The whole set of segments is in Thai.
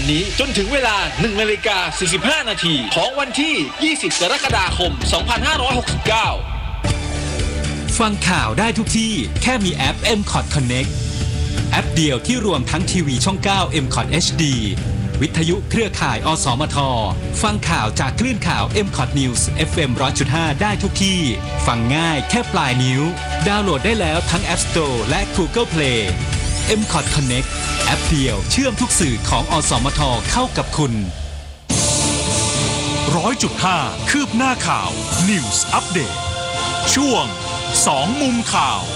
วันนี้จนถึงเวลา 1:45 นาทีของวันที่ 20 กรกฎาคม 2569 ฟังข่าวได้ทุกที่แค่มีแอป MCOT Connect แอปเดียวที่รวมทั้งทีวีช่อง 9 MCOT HD วิทยุเครือข่ายอสมทฟังข่าวจากคลื่นข่าว MCOT News FM 100.5 ได้ทุกที่ฟังง่ายแค่ปลายนิ้วดาวน์โหลดได้แล้วทั้ง App Store และ Google Play MCOT Connect แอปเดียวเชื่อมทุกสื่อของอสมทเข้ากับคุณ 100.5 คืบหน้าข่าว News Update ช่วง2มุมข่าว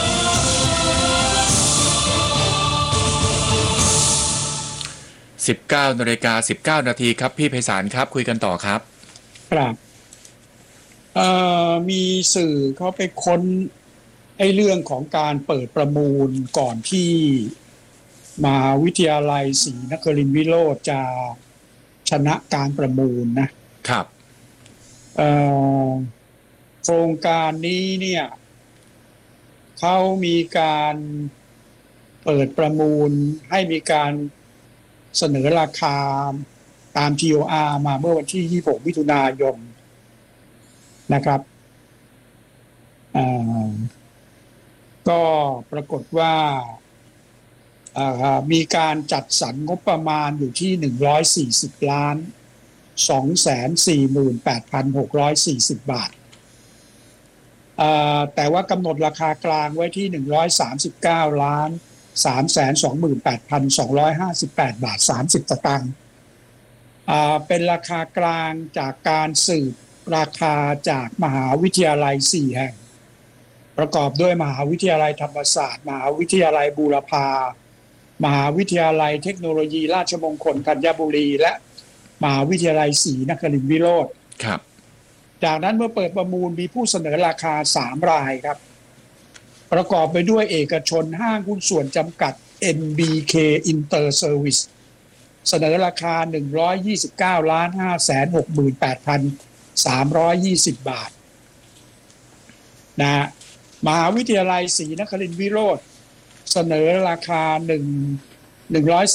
19:19 นาทีครับพี่ไพศาลครับคุยกันต่อครับครับมีสื่อเขาไปค้นเรื่องของการเปิดประมูลก่อนที่มหาวิทยาลัยศรีนครินทรวิโรจน์จะชนะการประมูลนะครับโครงการนี้เนี่ยเขามีการเปิดประมูลให้มีการเสนอราคาตาม TOR มาเมื่อวันที่ 26 มิถุนายนนะครับก็ปรากฏว่ามีการจัดสรรงบประมาณอยู่ที่140ล้าน248,640 บาทแต่ว่ากำหนดราคากลางไว้ที่139ล้าน328,258 บาท30 สตางค์เป็นราคากลางจากการสืบราคาจากมหาวิทยาลัย4แห่งประกอบด้วยมหาวิทยาลัยธรรมศาสตร์มหาวิทยาลัยบูรพามหาวิทยาลัยเทคโนโลยีราชมงคลธัญบุรีและมหาวิทยาลัยศรีนครินทรวิโรจน์ครับจากนั้นเมื่อเปิดประมูลมีผู้เสนอราคา3รายครับประกอบไปด้วยเอกชนห้างหุ้นส่วนจำกัด NBK Inter Service เสนอราคา129,568,320 บาทนะมหาวิทยาลัยศรีนครินทรวิโรจน์เสนอราคา1